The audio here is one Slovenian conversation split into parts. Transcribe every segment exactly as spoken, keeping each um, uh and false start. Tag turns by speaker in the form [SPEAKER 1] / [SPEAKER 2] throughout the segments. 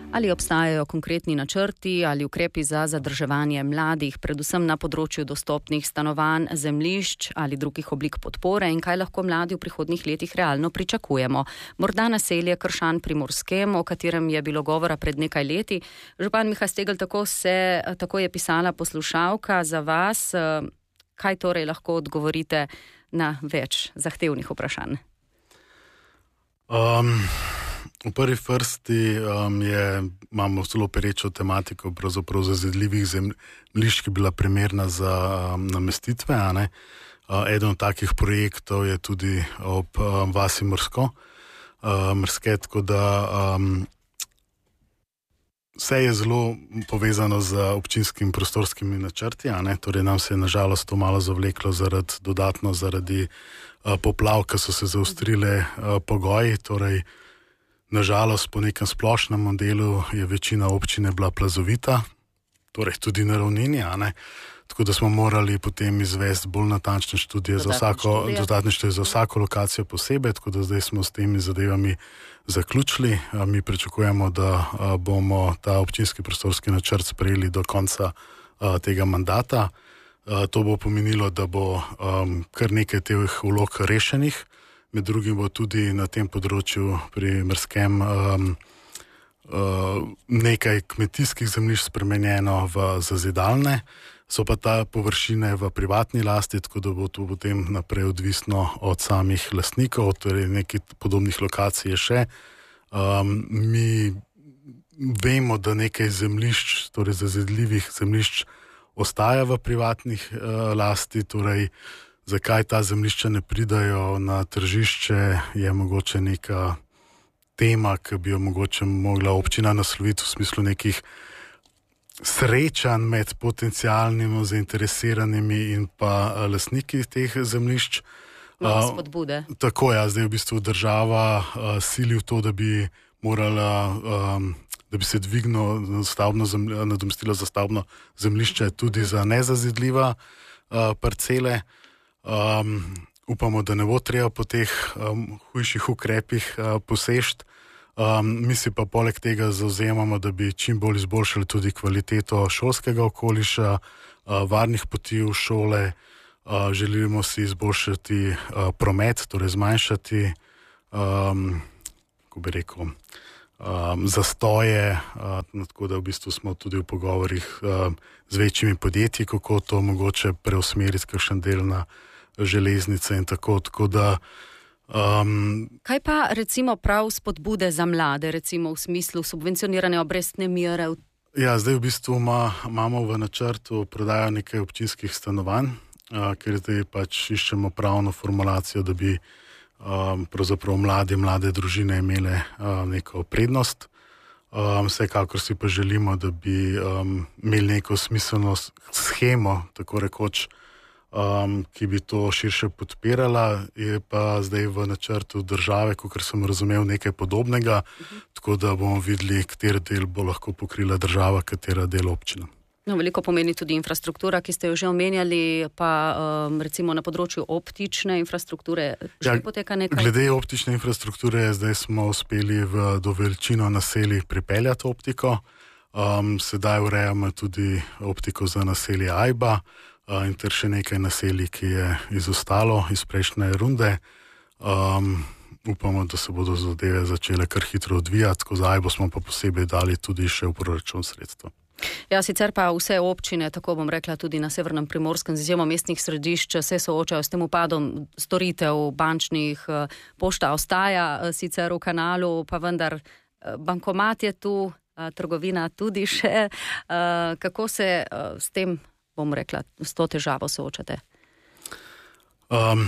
[SPEAKER 1] Ali obstajajo konkretni načrti ali ukrepi za zadrževanje mladih, predvsem na področju dostopnih stanovanj, zemljišč ali drugih oblik podpore in kaj lahko mladi v prihodnjih letih realno pričakujemo? Morda naselje Kršan pri Morskem, o katerem je bilo govora pred nekaj leti. Župan Miha Stegl, tako, se, tako je pisala poslušalka za vas. Kaj torej lahko odgovorite na več zahtevnih vprašanj?
[SPEAKER 2] Um... V prvi vrsti um, je, imamo zelo perečo tematiko pravzaprav zazidljivih zemljišč, ki je bila primerna za um, namestitve. A ne? Uh, eden od takih projektov je tudi ob um, vasi Morsko, uh, Mrske, tako da um, vse je zelo povezano z občinskimi prostorskimi načrti. A ne? Torej nam se je nažalost to malo zavleklo zaradi, dodatno zaradi uh, poplav, ki so se zaostrile uh, pogoji. Torej, nažalost, po nekem splošnem modelu je večina občine bila plazovita, torej tudi na ravnini, a ne? Tako da smo morali potem izvesti bolj natančne študije za vsako, dodatne študije za vsako lokacijo posebej, tako da zdaj smo s temi zadevami zaključili. Mi pričakujemo, da bomo ta občinski prostorski načrt sprejeli do konca tega mandata. To bo pomenilo, da bo kar nekaj teh vlog rešenih. Med drugim bo tudi na tem področju pri Mrskem um, uh, nekaj kmetijskih zemljišč spremenjeno v zazidalne, so pa ta površine v privatni lasti, tako da bo to potem naprej odvisno od samih lastnikov, torej nekaj podobnih lokacij je še. Um, mi vemo, da nekaj zemljišč, torej zazidljivih zemljišč, ostaja v privatnih uh, lasti, torej zakaj ta zemljišča ne pridajo na tržišče, je mogoče neka tema, ki bi jo mogoče mogla občina nasloviti v smislu nekih srečanj med potencialnimi zainteresiranimi in pa lastniki teh zemljišč.
[SPEAKER 1] Malo spodbude.
[SPEAKER 2] Uh, tako, ja, zdaj v bistvu država uh, sili v to, da bi morala, um, da bi se dvignilo stavbno zemlj, nadomestilo za stavbno zemljišče tudi za nezazidljiva uh, parcele. Um, upamo, da ne bo treba po teh um, hujših ukrepih uh, posešt. Um, mi si pa poleg tega zauzemamo, da bi čim bolj izboljšali tudi kvaliteto šolskega okoliša, uh, varnih poti v šole. Uh, želimo si izboljšati uh, promet, torej zmanjšati, um, kako bi rekel, um, zastoje. Uh, tako da v bistvu smo tudi v pogovorih uh, z večjimi podjetji, kako to mogoče preusmeriti kakšen del na železnice in tako, tako da... Um,
[SPEAKER 1] Kaj pa recimo prav spodbude za mlade, recimo v smislu subvencioniranja obrestne mere?
[SPEAKER 2] Ja, zdaj v bistvu ima, imamo v načrtu prodajo nekaj občinskih stanovanj, uh, ker zdaj pač iščemo pravno formulacijo, da bi um, pravzaprav mlade, mlade družine imele uh, neko prednost. Um, vsekakor si pa želimo, da bi um, imeli neko smiselno shemo, tako rekoč, Um, ki bi to širše podpirala, je pa zdaj v načrtu države, kakor sem razumel, nekaj podobnega, uh-huh. Tako da bomo videli, kater del bo lahko pokrila država, katera del občina.
[SPEAKER 1] No, veliko pomeni tudi infrastruktura, ki ste jo že omenjali, pa um, recimo na področju optične infrastrukture že ja, poteka nekaj?
[SPEAKER 2] Glede optične infrastrukture, zdaj smo uspeli v do veličino naselij pripeljati optiko. Um, sedaj urejamo tudi optiko za naselje Ajba, in ter še nekaj naselij, ki je izostalo iz prejšnje runde. Um, upamo, da se bodo zadeve začele kar hitro odvijati, skozi Ajbo smo pa posebej dali tudi še v proračun sredstva.
[SPEAKER 1] Ja, sicer pa vse občine, tako bom rekla tudi na Severnem Primorskem, z izjemo mestnih središč, se soočajo s tem upadom storitev bančnih. Pošta ostaja sicer v kanalu, pa vendar bankomat je tu, trgovina tudi še. Kako se s tem, bom rekla, s to težavo soočate?
[SPEAKER 2] Um,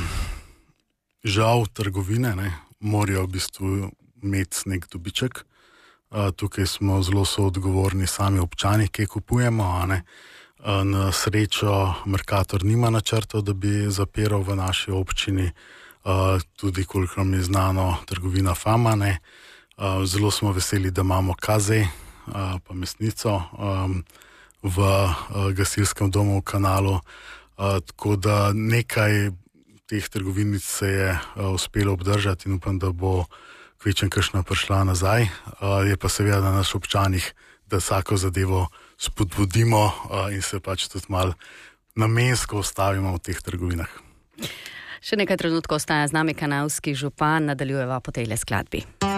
[SPEAKER 2] žal trgovine ne, morajo v bistvu imeti nek dobiček. Uh, tukaj smo zelo soodgovorni sami občani, ki kupujemo. A ne. Uh, na srečo Mercator nima načrtov, da bi zapiral v naši občini. Uh, tudi, kolikor mi je znano, trgovina Fama. Ne. Uh, zelo smo veseli, da imamo Kazej, uh, pa mesnico. Um, v uh, gasilskem domu v kanalu, uh, tako da nekaj teh trgovinic se je uh, uspelo obdržati in upam, da bo kvečem kakšna prišla nazaj. Je pa seveda na nas občanih, da vsako zadevo spodbudimo in se pač tudi malo namensko ustavimo v teh trgovinah.
[SPEAKER 1] Še nekaj trenutkov ostaja z nami kanalski župan, nadaljujeva po tej skladbi.